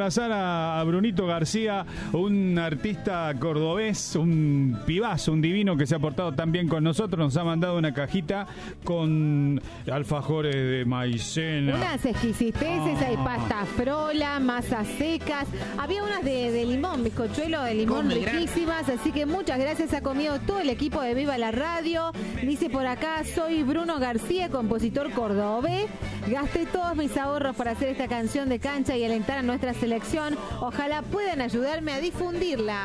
abrazar a Brunito García, un artista cordobés, un pibazo, un divino que se ha portado tan bien con nosotros. Nos ha mandado una cajita con alfajores de maicena. Unas exquisiteces, hay pasta frola, masas secas. Había unas de limón, bizcochuelo de limón riquísimas. Así que muchas gracias, ha comido todo el equipo de Viva la Radio. Dice por acá, soy Bruno García, compositor cordobés. Gasté todos mis ahorros para hacer esta canción de cancha y alentar a nuestra selección. Ojalá puedan ayudarme a difundirla.